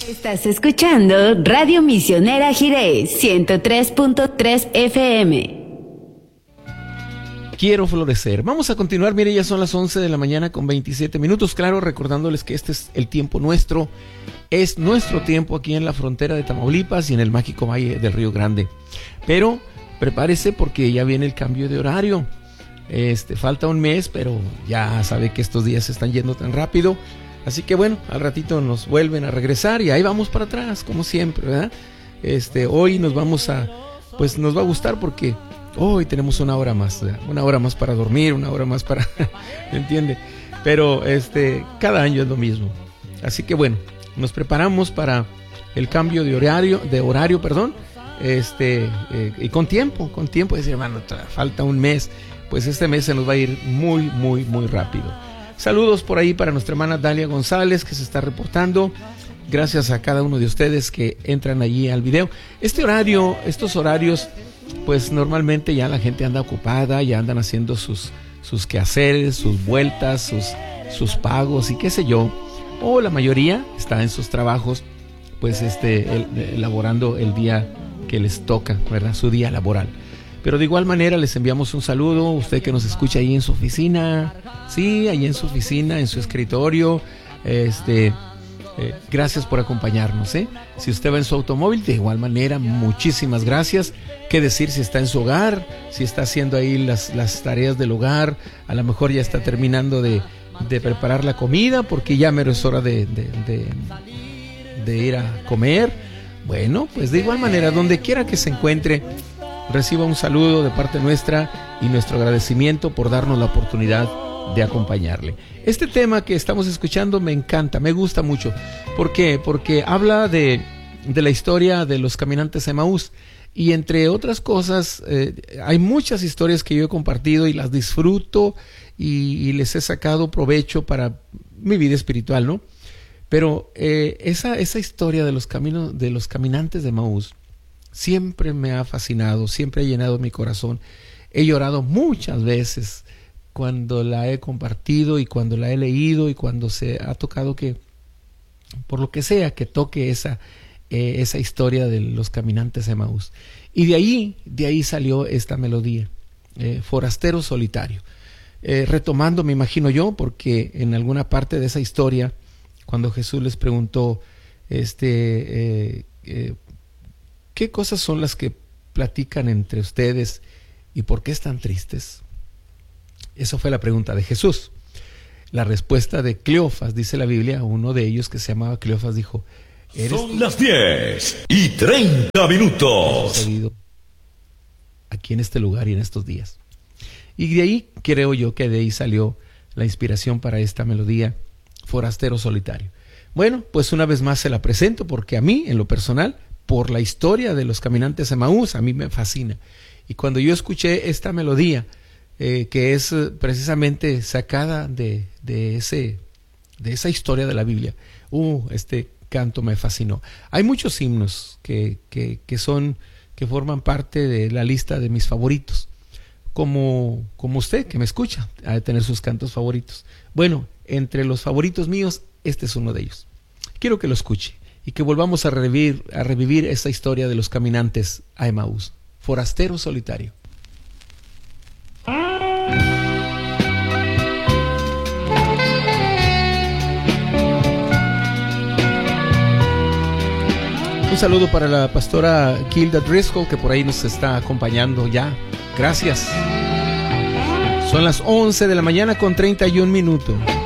Estás escuchando Radio Misionera Jiré, 103.3 FM. Quiero florecer. Vamos a continuar, mire, ya son las 11 de la mañana con 27 minutos, claro, recordándoles que este es el tiempo nuestro, es nuestro tiempo aquí en la frontera de Tamaulipas y en el mágico Valle del Río Grande. Pero prepárese porque ya viene el cambio de horario. Falta un mes, pero ya sabe que estos días se están yendo tan rápido. Así que bueno, al ratito nos vuelven a regresar y ahí vamos para atrás, como siempre, ¿verdad? Hoy nos vamos a, pues nos va a gustar porque hoy tenemos una hora más, ¿verdad? Una hora más para dormir, una hora más para, ¿me entiende? Pero cada año es lo mismo. Así que bueno, nos preparamos para el cambio de horario, y con tiempo, decir, hermano, falta un mes, pues este mes se nos va a ir muy, muy, muy rápido. Saludos por ahí para nuestra hermana Dalia González, que se está reportando. Gracias a cada uno de ustedes que entran allí al video. Estos horarios, pues normalmente ya la gente anda ocupada, ya andan haciendo sus quehaceres, sus vueltas, sus pagos y qué sé yo. O la mayoría está en sus trabajos, pues elaborando el día que les toca, ¿verdad? Su día laboral. Pero de igual manera les enviamos un saludo, usted que nos escucha ahí en su oficina, sí, ahí en su oficina, en su escritorio, gracias por acompañarnos, ¿eh? Si usted va en su automóvil, de igual manera, muchísimas gracias. Qué decir si está en su hogar, si está haciendo ahí las tareas del hogar, a lo mejor ya está terminando de preparar la comida, porque ya mero es hora de ir a comer. Bueno, pues de igual manera, donde quiera que se encuentre, reciba un saludo de parte nuestra y nuestro agradecimiento por darnos la oportunidad de acompañarle. Este tema que estamos escuchando me encanta, me gusta mucho. ¿Por qué? Porque habla de la historia de los caminantes de Emaús. Y entre otras cosas, hay muchas historias que yo he compartido y las disfruto y les he sacado provecho para mi vida espiritual, ¿no? Pero esa historia de los caminantes de Emaús siempre me ha fascinado, siempre ha llenado mi corazón. He llorado muchas veces cuando la he compartido y cuando la he leído y cuando se ha tocado que, por lo que sea, que toque esa historia de los caminantes de Emaús. Y de ahí salió esta melodía, Forastero Solitario. Retomando, me imagino yo, porque en alguna parte de esa historia, cuando Jesús les preguntó, ¿qué cosas son las que platican entre ustedes y por qué están tristes? Esa fue la pregunta de Jesús. La respuesta de Cleofas, dice la Biblia, uno de ellos que se llamaba Cleofas dijo, son las 10:30. Aquí en este lugar y en estos días. Y de ahí, creo yo que de ahí salió la inspiración para esta melodía, Forastero Solitario. Bueno, pues una vez más se la presento porque a mí, en lo personal, por la historia de los caminantes de Emaús, a mí me fascina. Y cuando yo escuché esta melodía, que es precisamente sacada de esa historia de la Biblia, este canto me fascinó. Hay muchos himnos que forman parte de la lista de mis favoritos, como usted que me escucha, ha de tener sus cantos favoritos. Bueno, entre los favoritos míos, este es uno de ellos. Quiero que lo escuche y que volvamos a revivir esta historia de los caminantes a Emaús. Forastero Solitario. Un saludo para la pastora Kilda Driscoll, que por ahí nos está acompañando ya. Gracias. Son las 11 de la mañana con 31 minutos.